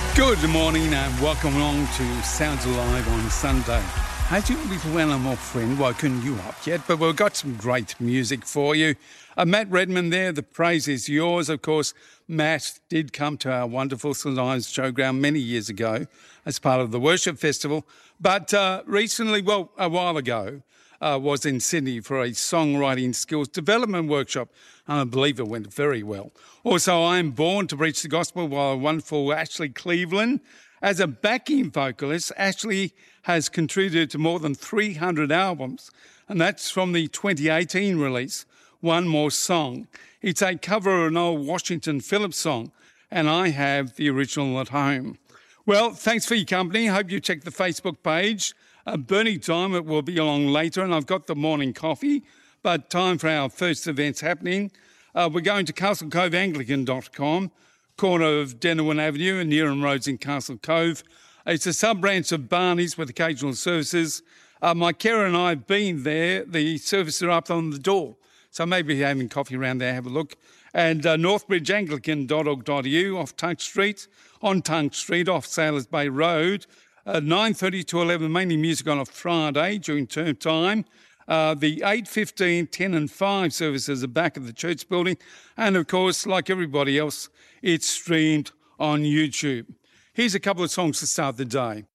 Good morning and welcome along to Sounds Alive on Sunday. Has your little animal friend woken you up yet? But we've got some great music for you. Matt Redman there, the praise is yours. Of course, Matt did come to our wonderful St. Ives Showground many years ago as part of the Worship Festival. But recently, well, a while ago, was in Sydney for a songwriting skills development workshop, and I believe it went very well. Also, I am born to preach the gospel by a wonderful Ashley Cleveland. As a backing vocalist, Ashley has contributed to more than 300 albums, and that's from the 2018 release, One More Song. It's a cover of an old Washington Phillips song, and I have the original at home. Well, thanks for your company. Hope you check the Facebook page. Bernie Diamond will be along later, and I've got the morning coffee, but time for our first events happening. We're going to castlecoveanglican.com, corner of Denowin Avenue and Nearham Roads in Castle Cove. It's a sub-branch of Barney's with occasional services. My carer and I have been there. The services are up on the door, so maybe you're having coffee around there, have a look. And northbridgeanglican.org.au off Tunk Street, on Tunk Street off Sailors Bay Road, 9:30 to 11, mainly music on a Friday during term time. The 8:15, 10 and 5 services are back at the church building. And, of course, like everybody else, it's streamed on YouTube. Here's a couple of songs to start the day.